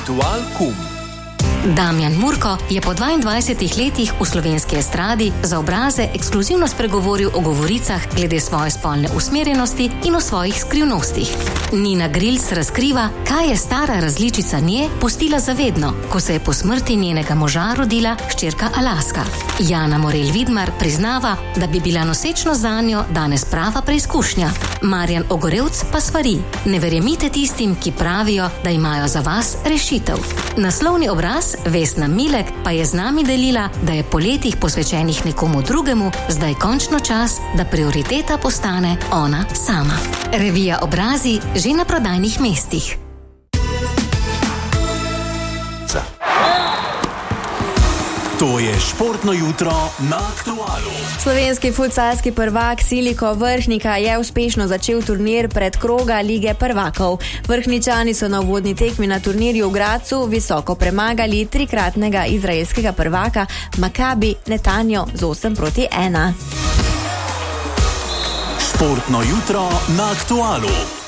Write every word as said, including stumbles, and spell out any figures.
Aktual kum. Damjan Murko je po dvaindvajsetih letih v slovenski estradi za obraze ekskluzivno spregovoril o govoricah glede svoje spolne usmerjenosti in o svojih skrivnostih. Nina Grilc razkriva, kaj je stara različica nje pustila zavedno, ko se je po smrti njenega moža rodila hčerka Alaska. Jana Morel Vidmar priznava, da bi bila nosečnost zanjo danes prava preizkušnja. Marjan Ogorevc pa svari: ne verjemite tistim, ki pravijo, da imajo za vas rešitev. Naslovni obraz Vesna Milek pa je z nami delila, da je po letih posvečenih nekomu drugemu zdaj končno čas, da prioriteta postane ona sama. Revija Obrazi že na prodajnih mestih. To je športno jutro na Aktualu. Slovenski futsalski prvak Siliko Vrhnika je uspešno začel turnir predkroga Lige prvakov. Vrhničani so na uvodni tekmi na turnirju v Gradcu visoko premagali trikratnega izraelskega prvaka Makabi Netanjo z osem proti ena. Športno jutro na Aktualu.